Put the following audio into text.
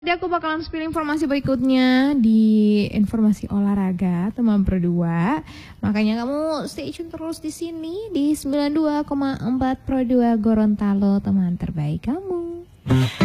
Jadi aku bakalan spill informasi berikutnya di informasi olahraga teman Pro2. Makanya kamu stay tune terus di sini di 92,4 Pro2 Gorontalo, teman terbaik kamu.